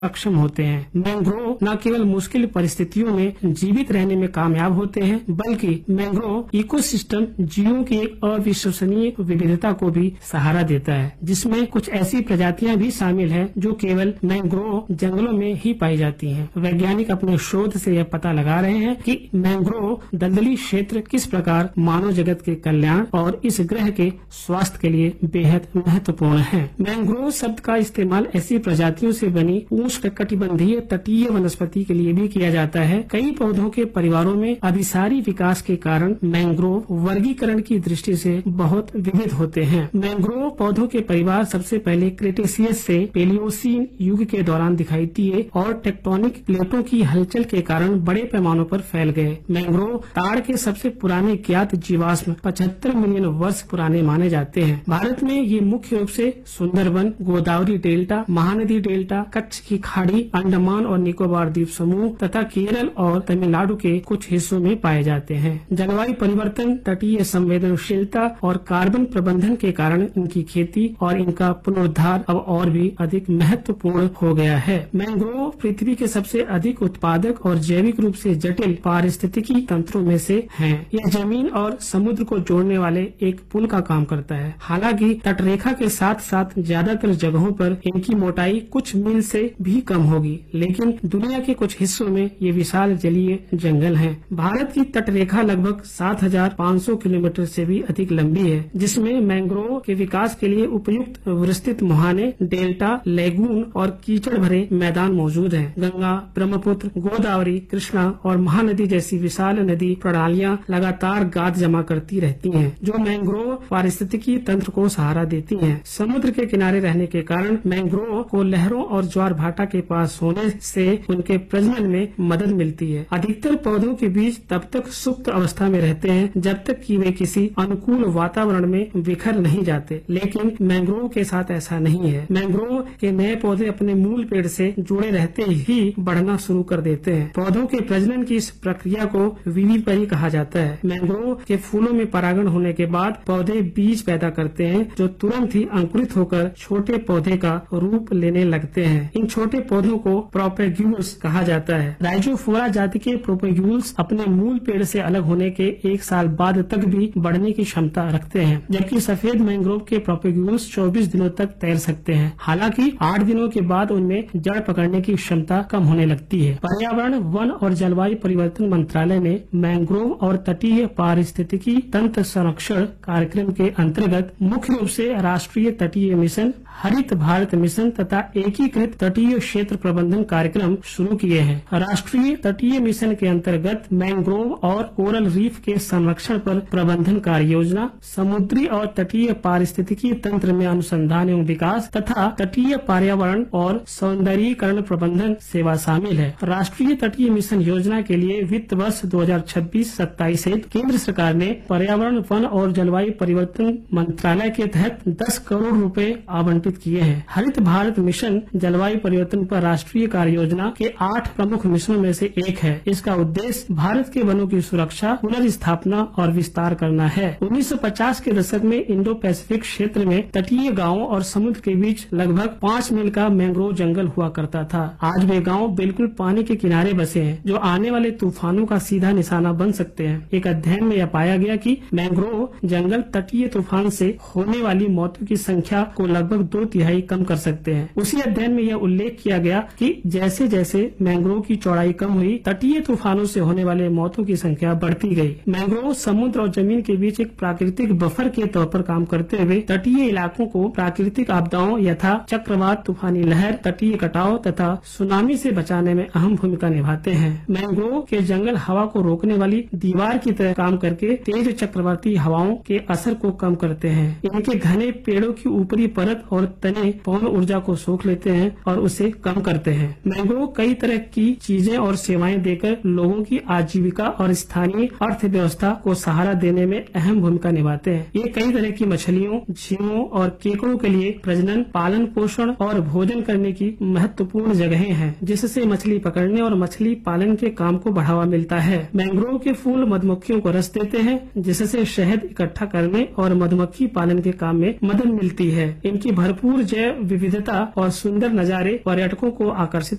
सक्षम होते हैं। मैंग्रोव न केवल मुश्किल परिस्थितियों में जीवित रहने में कामयाब होते हैं, बल्कि मैंग्रोव इकोसिस्टम जीवों की एक अविश्वसनीय विविधता को भी सहारा देता है, जिसमें कुछ ऐसी प्रजातियां भी शामिल हैं जो केवल मैंग्रोव जंगलों में ही पाई जाती हैं। वैज्ञानिक अपने शोध से यह पता लगा रहे हैं कि मैंग्रोव दलदली क्षेत्र किस प्रकार मानव जगत के कल्याण और इस ग्रह के स्वास्थ्य के लिए बेहद महत्वपूर्ण है। मैंग्रोव शब्द का इस्तेमाल ऐसी प्रजातियों से बनी उष्णकटिबंधीय तटीय वनस्पति के लिए भी किया जाता है। कई पौधों के परिवारों में अभिसारी विकास के कारण मैंग्रोव वर्गीकरण की दृष्टि से बहुत विविध होते हैं। मैंग्रोव पौधों के परिवार सबसे पहले क्रेटेशियस से पेलियोसीन युग के दौरान दिखाई दिए और टेक्टोनिक प्लेटों की हलचल के कारण बड़े पैमानों पर फैल गए। मैंग्रोव ताड़ के सबसे पुराने ज्ञात जीवाश्म 75 मिलियन वर्ष पुराने माने जाते हैं। भारत में ये मुख्य रूप से सुंदरबन, गोदावरी डेल्टा, महानदी डेल्टा, कच्छ की खाड़ी, अंडमान और निकोबार द्वीप समूह तथा केरल और तमिलनाडु के कुछ हिस्सों में पाए जाते हैं। जलवायु परिवर्तन, तटीय संवेदनशीलता और कार्बन प्रबंधन के कारण इनकी खेती और इनका पुनरुद्धार अब और भी अधिक महत्वपूर्ण हो गया है। मैंग्रोव पृथ्वी के सबसे अधिक उत्पादक और जैविक रूप से जटिल पारिस्थितिकी तंत्रों में से हैं। यह जमीन और समुद्र को जोड़ने वाले एक पुल का काम करता है। हालांकि तटरेखा के साथ साथ ज्यादातर जगहों पर इनकी मोटाई कुछ मील से भी कम होगी, लेकिन दुनिया के कुछ हिस्सों में ये विशाल जलीय जंगल हैं। भारत की तटरेखा लगभग 7,500 किलोमीटर से भी अधिक लंबी है, जिसमें मैंग्रोव के विकास के लिए उपयुक्त विस्तृत मुहाने, डेल्टा, लेगून और कीचड़ भरे मैदान मौजूद हैं। गंगा, ब्रह्मपुत्र, गोदावरी, कृष्णा और महानदी जैसी विशाल नदी प्रणालियां लगातार गाद जमा करती रहती हैं, जो मैंग्रोव पारिस्थितिकी तंत्र को सहारा देती हैं। समुद्र के किनारे रहने के कारण मैंग्रोव को लहरों और ज्वार भाटा के पास होने से उनके प्रजनन में मदद मिलती है। अधिकतर पौधों के बीज तब तक सुप्त अवस्था में रहते हैं जब तक कि वे किसी अनुकूल वातावरण में बिखर नहीं जाते, लेकिन मैंग्रोव के साथ ऐसा नहीं है। मैंग्रोव के नए पौधे अपने मूल पेड़ से जुड़े रहते ही बढ़ना शुरू कर देते हैं। पौधों के प्रजनन की इस प्रक्रिया को विविपरी कहा जाता है। मैंग्रोव के फूलों में परागण होने के बाद पौधे बीज पैदा करते हैं, जो तुरंत ही अंकुरित होकर छोटे पौधे का रूप लेने लगते हैं। इन छोटे पौधों को प्रोपेग्यूल्स कहा जाता है। राइजोफोरा जाति के प्रोपेग्यूल्स अपने मूल पेड़ से अलग होने के 1 साल बाद तक भी बढ़ने की क्षमता रखते हैं, जबकि सफेद मैंग्रोव के प्रोपेग्यूल्स 24 दिनों तक तैर सकते हैं। हालांकि 8 दिनों के बाद उनमें जड़ पकड़ने की क्षमता कम होने लगती है। पर्यावरण, वन और जलवायु परिवर्तन मंत्रालय ने मैंग्रोव और तटीय पारिस्थितिकी तंत्र संरक्षण कार्यक्रम के अंतर्गत मुख्य रूप से राष्ट्रीय तटीय मिशन, हरित भारत मिशन तथा एकीकृत तटीय क्षेत्र प्रबंधन कार्यक्रम शुरू किए हैं। राष्ट्रीय तटीय मिशन के अंतर्गत मैंग्रोव और कोरल रीफ के संरक्षण पर प्रबंधन कार्य योजना, समुद्री और तटीय पारिस्थितिकी तंत्र में अनुसंधान एवं विकास तथा तटीय पर्यावरण और सौंदर्यीकरण प्रबंधन सेवा शामिल है। राष्ट्रीय तटीय मिशन योजना के लिए वित्त वर्ष 2026-27 से केंद्र सरकार ने पर्यावरण, वन और जलवायु परिवर्तन मंत्रालय के तहत 10 करोड़ रुपए आवंटित किए हैं। हरित भारत मिशन जलवायु परिवर्तन पर राष्ट्रीय कार्य योजना के 8 प्रमुख मिशनों में से एक है। इसका उद्देश्य भारत के वनों की सुरक्षा, पुनर्स्थापना और विस्तार करना है। 1950 के दशक में इंडो पैसिफिक क्षेत्र में तटीय गांवों और समुद्र के बीच लगभग 5 मील का मैंग्रोव जंगल हुआ करता था। आज वे गांव बिल्कुल पानी के किनारे बसे हैं, जो आने वाले तूफानों का सीधा निशाना बन सकते हैं। एक अध्ययन में यह पाया गया कि मैंग्रोव जंगल तटीय तूफान से होने वाली मौतों की संख्या को लगभग 2/3 कम कर सकते हैं। उसी अध्ययन में यह उल्लेख किया गया कि जैसे जैसे मैंग्रोव की चौड़ाई कम हुई, तटीय तूफानों से होने वाले मौतों की संख्या बढ़ती गई। मैंग्रोव समुद्र और जमीन के बीच एक प्राकृतिक बफर के तौर पर काम करते हुए तटीय इलाकों को प्राकृतिक आपदाओं यथा चक्रवात, तूफानी लहर, तटीय कटाव तथा सुनामी से बचाने में अहम भूमिका निभाते हैं। मैंग्रोव के जंगल हवा को रोकने वाली दीवार की तरह काम करके तेज चक्रवाती हवाओं के असर को कम करते हैं। इनके घने पेड़ों की ऊपरी परत और तने पवन ऊर्जा को सोख लेते हैं और उसे कम करते हैं। मैंग्रोव कई तरह की चीजें और सेवाएं देकर लोगों की आजीविका और स्थानीय अर्थव्यवस्था को सहारा देने में अहम भूमिका निभाते हैं। ये कई तरह की मछलियों, झींगों और केकड़ों के लिए प्रजनन, पालन पोषण और भोजन करने की महत्वपूर्ण जगहें हैं, जिससे मछली पकड़ने और मछली पालन के काम को बढ़ावा मिलता है। मैंग्रोव के फूल मधुमक्खियों को रस देते हैं, जिससे शहद इकट्ठा करने और मधुमक्खी पालन के काम में मदद मिलती है। इनकी भरपूर जैव विविधता और सुंदर नजारे पर्यटकों को आकर्षित